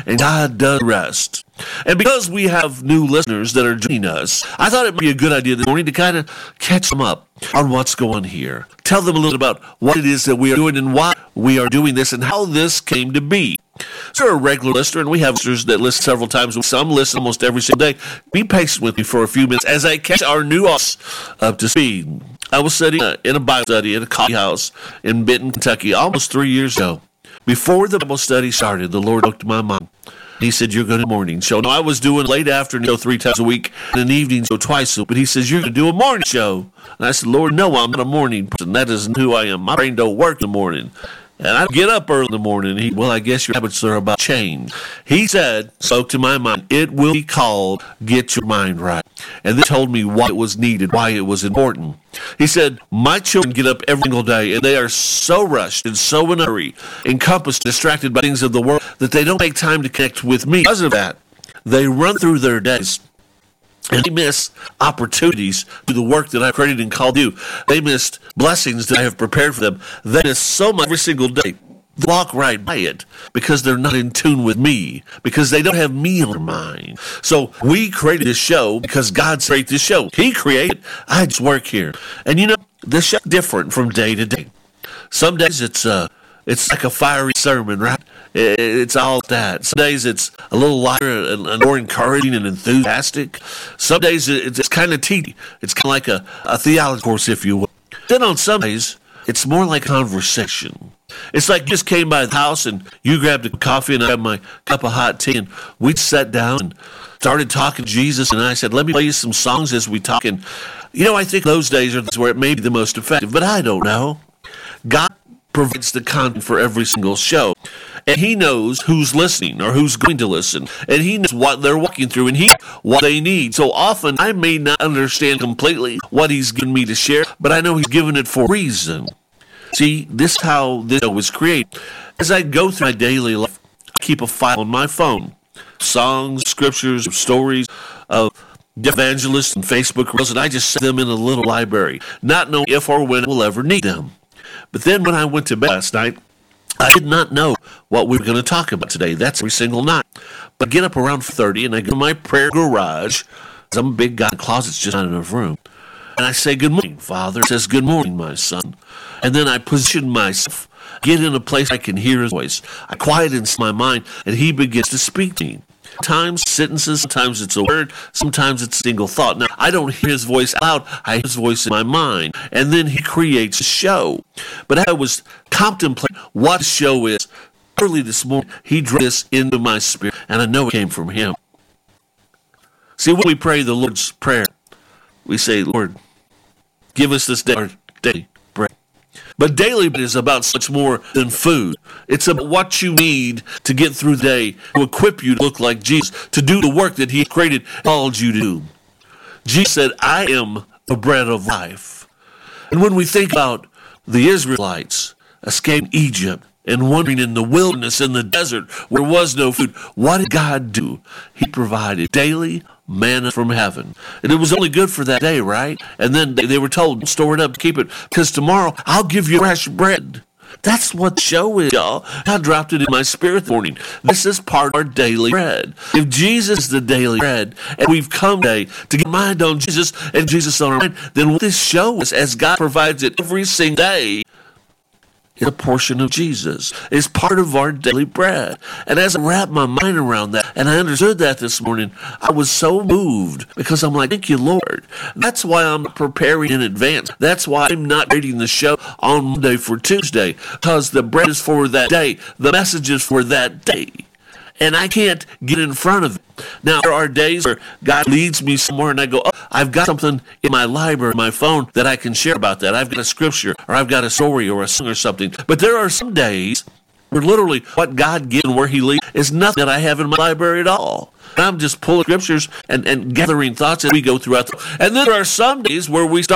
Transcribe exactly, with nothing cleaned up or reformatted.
and God does rest. And because we have new listeners that are joining us, I thought it might be a good idea this morning to kind of catch them up on what's going on here. Tell them a little about what it is that we are doing and why we are doing this and how this came to be. So you're a regular listener, and we have listeners that listen several times. Some listen almost every single day. Be patient with me for a few minutes as I catch our new audience up to speed. I was sitting uh, in a Bible study at a coffee house in Benton, Kentucky, almost three years ago. Before the Bible study started, the Lord spoke to my mind. He said, you're going to do a morning show. Now, I was doing late afternoon show three times a week and an evening show twice a week. But he says, you're going to do a morning show. And I said, Lord, no, I'm not a morning person. That isn't who I am. My brain don't work in the morning. And I get up early in the morning. He, well, I guess your habits are about change. He said, spoke to my mind, it will be called Get Your Mind Right. And this told me why it was needed, why it was important. He said, my children get up every single day, and they are so rushed and so in a hurry, encompassed, distracted by things of the world, that they don't make time to connect with me. Because of that, they run through their days. And they miss opportunities to the work that I've created and called you. They missed blessings that I have prepared for them. They miss so much every single day. They walk right by it because they're not in tune with me, because they don't have me on their mind. So we created this show because God created this show. He created it. I just work here. And you know, this show's different from day to day. Some days it's uh, it's like a fiery sermon, right? It's all that. Some days it's a little lighter and more encouraging and enthusiastic. Some days it's kind of teachy. It's kind of like a, a theology course, if you will. Then on some days, it's more like conversation. It's like you just came by the house and you grabbed a coffee and I grabbed my cup of hot tea and we sat down and started talking to Jesus. And I said, let me play you some songs as we talk. And, you know, I think those days are where it may be the most effective, but I don't know. God provides the content for every single show. And he knows who's listening or who's going to listen. And he knows what they're walking through and he what they need. So often I may not understand completely what he's given me to share, but I know he's given it for a reason. See, this is how this show was created. As I go through my daily life, I keep a file on my phone. Songs, scriptures, stories of evangelists and Facebook reels, and I just set them in a little library, not knowing if or when I will ever need them. But then when I went to bed last night, I did not know what we were going to talk about today. That's every single night. But I get up around thirty and I go to my prayer garage. I'm a big guy, closet's just not enough room. And I say, good morning, Father. He says, good morning, my son. And then I position myself, get in a place I can hear his voice. I quiet inside my mind and he begins to speak to me. Sometimes sentences, sometimes it's a word, sometimes it's a single thought. Now, I don't hear his voice out loud, I hear his voice in my mind. And then he creates a show. But I was contemplating what a show is. Early this morning, he drew this into my spirit, and I know it came from him. See, when we pray the Lord's Prayer, we say, Lord, give us this day our daily bread. But daily bread is about so much more than food. It's about what you need to get through the day, to equip you to look like Jesus, to do the work that he created and called you to do. Jesus said, I am the bread of life. And when we think about the Israelites escaping Egypt and wandering in the wilderness, in the desert, where there was no food, what did God do? He provided daily manna from heaven. And it was only good for that day, right? And then they, they were told, don't store it up, keep it, because tomorrow I'll give you fresh bread. That's what the show is, y'all. God dropped it in my spirit this morning. This is part of our daily bread. If Jesus is the daily bread, and we've come today to get mind on Jesus and Jesus on our mind, then what this show is, as God provides it every single day, is a portion of Jesus. It's part of our daily bread. And as I wrapped my mind around that, and I understood that this morning, I was so moved because I'm like, thank you, Lord. That's why I'm preparing in advance. That's why I'm not reading the show on Monday for Tuesday, because the bread is for that day. The message is for that day. And I can't get in front of it. Now, there are days where God leads me somewhere and I go, oh, I've got something in my library, my phone, that I can share about that. I've got a scripture, or I've got a story or a song or something. But there are some days where literally what God gives and where he leads is nothing that I have in my library at all. And I'm just pulling scriptures and, and gathering thoughts as we go throughout. The, and then there are some days where we start